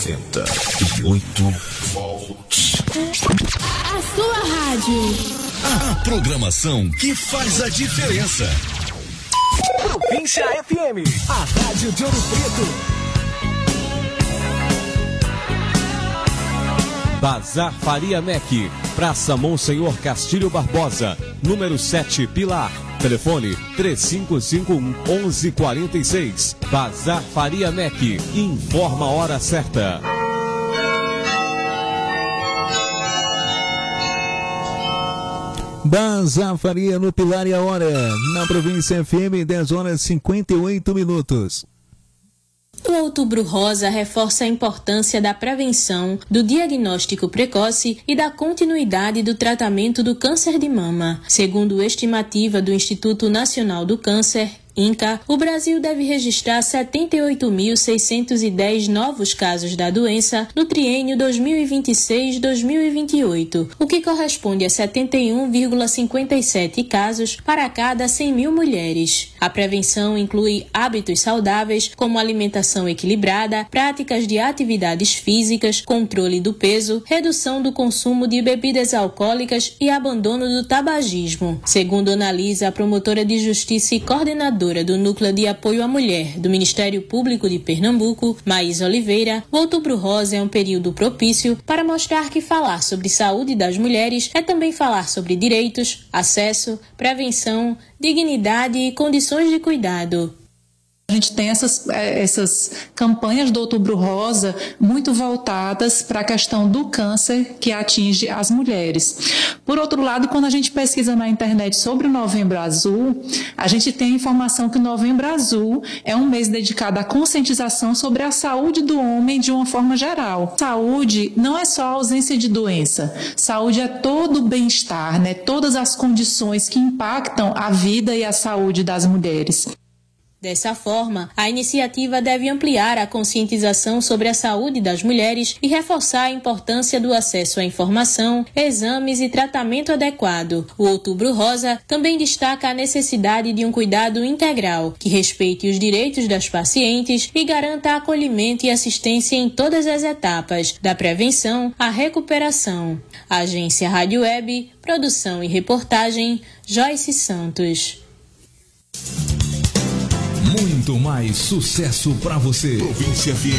volts. A sua rádio. A programação que faz a diferença. Província FM, a rádio de Ouro Preto. Bazar Faria Mec, Praça Monsenhor Castilho Barbosa, número 7, Pilar. Telefone 3551-1146. Bazar Faria Mec, informa a hora certa. Bazar Faria no Pilar e a hora. Na Província FM, 10 horas 58 minutos. O Outubro Rosa reforça a importância da prevenção, do diagnóstico precoce e da continuidade do tratamento do câncer de mama. Segundo estimativa do Instituto Nacional do Câncer, INCA, o Brasil deve registrar 78.610 novos casos da doença no triênio 2026-2028, o que corresponde a 71,57 casos para cada 100 mil mulheres. A prevenção inclui hábitos saudáveis, como alimentação equilibrada, práticas de atividades físicas, controle do peso, redução do consumo de bebidas alcoólicas e abandono do tabagismo. Segundo analisa a promotora de justiça e coordenadora do Núcleo de Apoio à Mulher do Ministério Público de Pernambuco, Maís Oliveira, o Outubro Rosa é um período propício para mostrar que falar sobre saúde das mulheres é também falar sobre direitos, acesso, prevenção, dignidade e condições de cuidado. A gente tem essas campanhas do Outubro Rosa muito voltadas para a questão do câncer que atinge as mulheres. Por outro lado, quando a gente pesquisa na internet sobre o Novembro Azul, a gente tem a informação que o Novembro Azul é um mês dedicado à conscientização sobre a saúde do homem de uma forma geral. Saúde não é só a ausência de doença. Saúde é todo o bem-estar, né? Todas as condições que impactam a vida e a saúde das mulheres. Dessa forma, a iniciativa deve ampliar a conscientização sobre a saúde das mulheres e reforçar a importância do acesso à informação, exames e tratamento adequado. O Outubro Rosa também destaca a necessidade de um cuidado integral, que respeite os direitos das pacientes e garanta acolhimento e assistência em todas as etapas, da prevenção à recuperação. Agência Rádio Web, produção e reportagem, Joyce Santos. Muito mais sucesso para você. Província FM.